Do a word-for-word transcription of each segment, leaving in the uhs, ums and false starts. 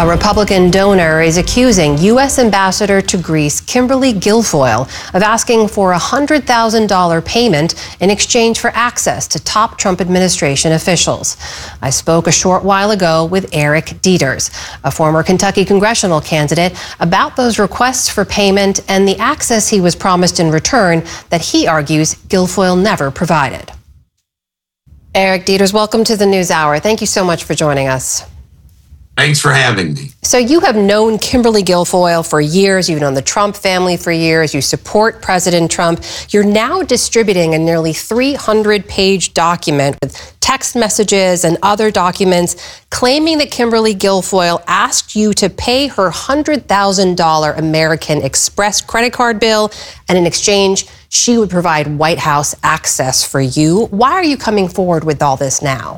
A Republican donor is accusing U S Ambassador to Greece Kimberly Guilfoyle of asking for a one hundred thousand dollars payment in exchange for access to top Trump administration officials. I spoke a short while ago with Eric Deters, a former Kentucky congressional candidate, about those requests for payment and the access he was promised in return that he argues Guilfoyle never provided. Eric Deters, welcome to the NewsHour. Thank you so much for joining us. Thanks for having me. So you have known Kimberly Guilfoyle for years. You've known the Trump family for years. You support President Trump. You're now distributing a nearly three hundred page document with text messages and other documents claiming that Kimberly Guilfoyle asked you to pay her one hundred thousand dollars American Express credit card bill, and in exchange, she would provide White House access for you. Why are you coming forward with all this now?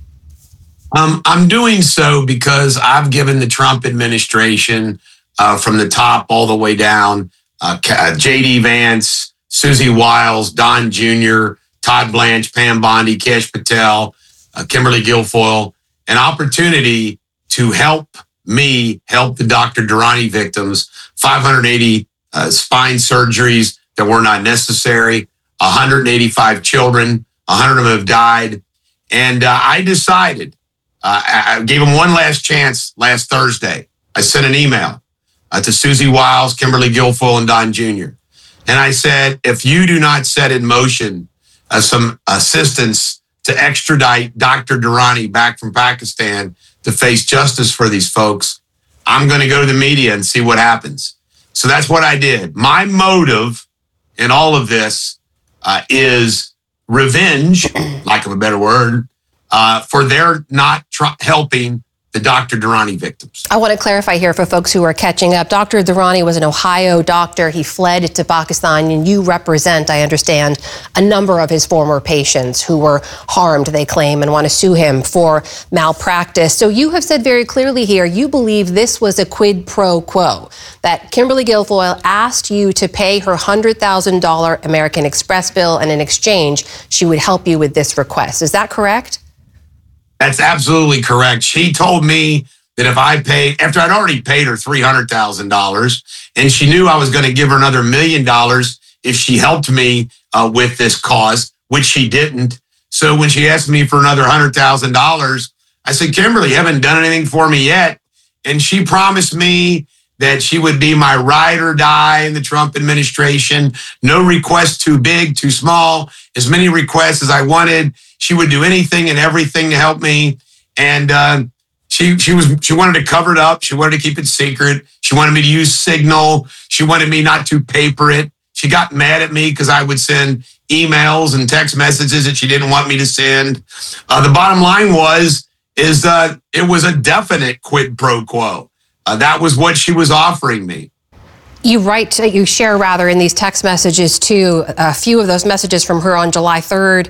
Um, I'm doing so because I've given the Trump administration, uh, from the top all the way down, uh, J D Vance, Susie Wiles, Don Junior, Todd Blanche, Pam Bondi, Kash Patel, uh, Kimberly Guilfoyle, an opportunity to help me help the Doctor Durrani victims, five hundred eighty uh, spine surgeries that were not necessary, one hundred eighty-five children, one hundred of them have died. And uh, I decided, Uh, I gave him one last chance last Thursday. I sent an email uh, to Susie Wiles, Kimberly Guilfoyle, and Don Junior And I said, if you do not set in motion uh, some assistance to extradite Doctor Durrani back from Pakistan to face justice for these folks, I'm going to go to the media and see what happens. So that's what I did. My motive in all of this uh, is revenge, lack of a better word, Uh, for their not tr- helping the Doctor Durrani victims. I want to clarify here for folks who are catching up. Doctor Durrani was an Ohio doctor. He fled to Pakistan, and you represent, I understand, a number of his former patients who were harmed, they claim, and want to sue him for malpractice. So you have said very clearly here, you believe this was a quid pro quo, that Kimberly Guilfoyle asked you to pay her one hundred thousand dollars American Express bill, and in exchange, she would help you with this request. Is that correct? That's absolutely correct. She told me that if I paid, after I'd already paid her three hundred thousand dollars, and she knew I was going to give her another million dollars if she helped me uh, with this cause, which she didn't. So when she asked me for another one hundred thousand dollars, I said, Kimberly, you haven't done anything for me yet. And she promised me that she would be my ride or die in the Trump administration. No request too big, too small, as many requests as I wanted. She would do anything and everything to help me. And uh, she she was she wanted to cover it up. She wanted to keep it secret. She wanted me to use Signal. She wanted me not to paper it. She got mad at me because I would send emails and text messages that she didn't want me to send. Uh, the bottom line was, is uh, it was a definite quid pro quo. Uh, that was what she was offering me. You write, you share rather in these text messages too, a few of those messages from her on July third.